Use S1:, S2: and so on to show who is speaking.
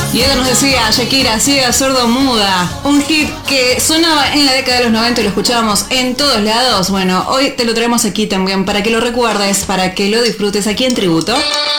S1: Y ella nos decía, Shakira, ciega, sordo, muda. Un hit que sonaba en la década de los 90 y lo escuchábamos en todos lados. Bueno, hoy te lo traemos aquí también para que lo recuerdes, para que lo disfrutes aquí en Tributo.